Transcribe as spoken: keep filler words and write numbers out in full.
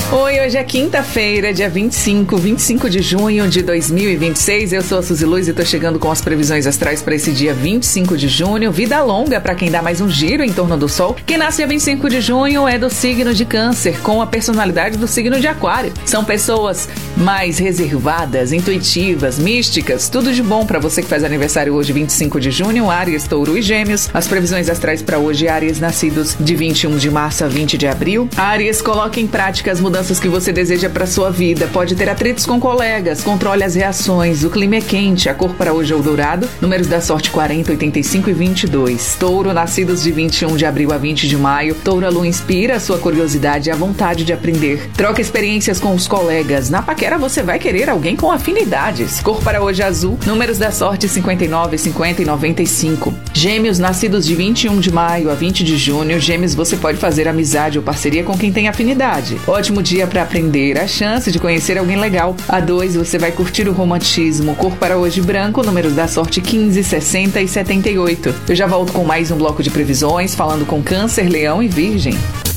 Oi, hoje é quinta-feira, dia vinte e cinco, vinte e cinco de junho de dois mil e vinte e seis. Eu sou a Suzy Luz e tô chegando com as previsões astrais para esse dia vinte e cinco de junho. Vida longa para quem dá mais um giro em torno do Sol. Quem nasce dia vinte e cinco de junho é do signo de Câncer, com a personalidade do signo de Aquário. São pessoas mais reservadas, intuitivas, místicas. Tudo de bom para você que faz aniversário hoje, vinte e cinco de junho. Áries, Touro e Gêmeos. As previsões astrais para hoje: Áries, nascidos de vinte e um de março a vinte de abril. Áries, coloque em prática as mudanças que você deseja para sua vida. Pode ter atritos com colegas, controle as reações. O clima é quente, a cor para hoje é o dourado. Números da sorte: quarenta, oitenta e cinco e vinte e dois. Touro, nascidos de vinte e um de abril a vinte de maio. Touro, a lua inspira a sua curiosidade e a vontade de aprender. Troca experiências com os colegas. Na paquera você vai querer alguém com afinidades. Cor para hoje é azul. Números da sorte: cinquenta e nove, cinquenta e noventa e cinco. Gêmeos, nascidos de vinte e um de maio a vinte de junho. Gêmeos, você pode fazer amizade ou parceria com quem tem afinidade. Ótimo dia para aprender, a chance de conhecer alguém legal. A dois, você vai curtir o romantismo. Cor para hoje branco, números da sorte: quinze, sessenta e setenta e oito. Eu já volto com mais um bloco de previsões, falando com Câncer, Leão e Virgem.